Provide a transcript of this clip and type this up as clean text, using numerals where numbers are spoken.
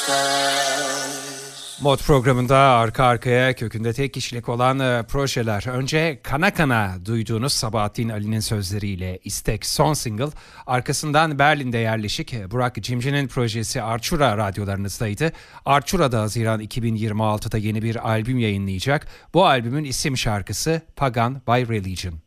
Mod programında arka arkaya kökünde tek kişilik olan projeler. Önce Kana Kana duyduğunuz Sabahattin Ali'nin sözleriyle İstek son single. Arkasından Berlin'de yerleşik Burak Cimci'nin projesi Arçura radyolarınızdaydı. Arçura'da Haziran 2026'da yeni bir albüm yayınlayacak. Bu albümün isim şarkısı Pagan by Religion.